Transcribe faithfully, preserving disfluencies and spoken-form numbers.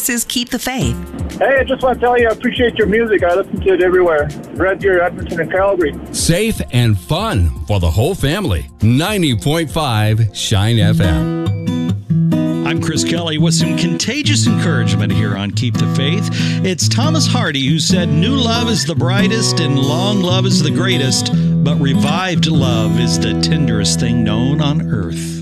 This is Keep the Faith. Hey, I just want to tell you, I appreciate your music. I listen to it everywhere. Red Deer, Edmonton, and Calgary. Safe and fun for the whole family. ninety point five Shine F M. I'm Chris Kelly with some contagious encouragement here on Keep the Faith. It's Thomas Hardy who said, "New love is the brightest and long love is the greatest, but revived love is the tenderest thing known on earth."